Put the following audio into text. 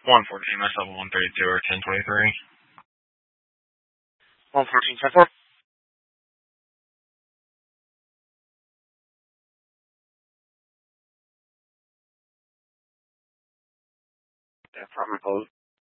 114, myself 132 or 1023. 114, 10-4. Yeah, problem, hold.